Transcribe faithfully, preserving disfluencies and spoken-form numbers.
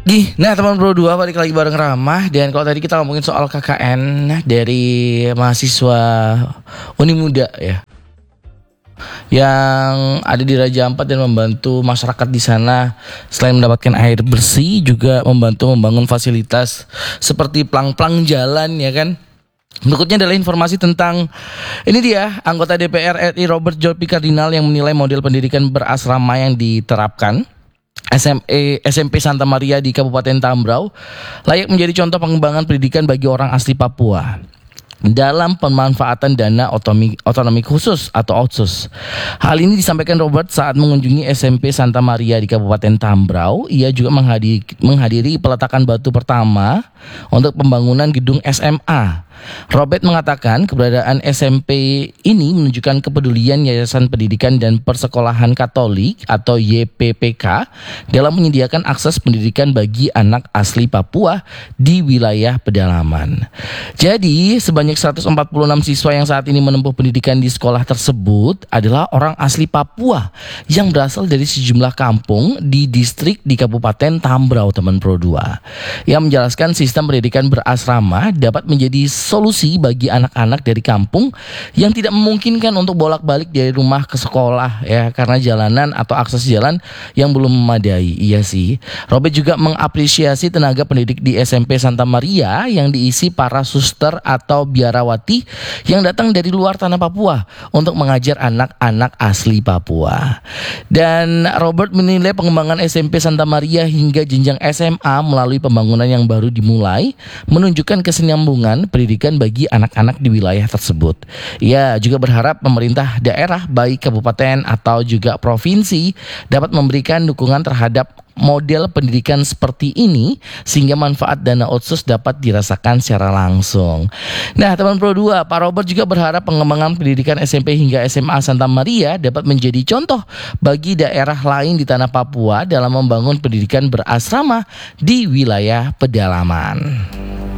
Gih, nah teman Pro dua balik lagi bareng Ramah. Dan kalau tadi kita ngomongin soal K K N dari mahasiswa Uni Muda ya, yang ada di Raja Ampat dan membantu masyarakat di sana selain mendapatkan air bersih juga membantu membangun fasilitas seperti plang-plang jalan ya kan. Berikutnya adalah informasi tentang ini dia anggota D P R R I Robert Jopi Kardinal yang menilai model pendidikan berasrama yang diterapkan S M E S M P Santa Maria di Kabupaten Tambrau layak menjadi contoh pengembangan pendidikan bagi orang asli Papua dalam pemanfaatan dana otonomi, otonomi khusus atau otsus. Hal ini disampaikan Robert saat mengunjungi S M P Santa Maria di Kabupaten Tambrau. Ia juga menghadiri, menghadiri peletakan batu pertama untuk pembangunan gedung S M A. Robert mengatakan keberadaan S M P ini menunjukkan kepedulian Yayasan Pendidikan dan Persekolahan Katolik atau Y P P K dalam menyediakan akses pendidikan bagi anak asli Papua di wilayah pedalaman. Jadi sebanyak seratus empat puluh enam siswa yang saat ini menempuh pendidikan di sekolah tersebut adalah orang asli Papua yang berasal dari sejumlah kampung di distrik di Kabupaten Tambrau, teman Pro dua. Yang menjelaskan sistem pendidikan berasrama dapat menjadi solusi bagi anak-anak dari kampung yang tidak memungkinkan untuk bolak-balik dari rumah ke sekolah ya karena jalanan atau akses jalan yang belum memadai. Iya sih. Robert juga mengapresiasi tenaga pendidik di S M P Santa Maria yang diisi para suster atau biarawati yang datang dari luar tanah Papua untuk mengajar anak-anak asli Papua. Dan Robert menilai pengembangan S M P Santa Maria hingga jenjang S M A melalui pembangunan yang baru dimulai menunjukkan kesinambungan pendidikan bagi anak-anak di wilayah tersebut. Ia juga berharap pemerintah daerah baik kabupaten atau juga provinsi dapat memberikan dukungan terhadap model pendidikan seperti ini sehingga manfaat dana otsus dapat dirasakan secara langsung. Nah, teman Pro dua, Pak Robert juga berharap pengembangan pendidikan S M P hingga S M A Santa Maria dapat menjadi contoh bagi daerah lain di tanah Papua dalam membangun pendidikan berasrama di wilayah pedalaman.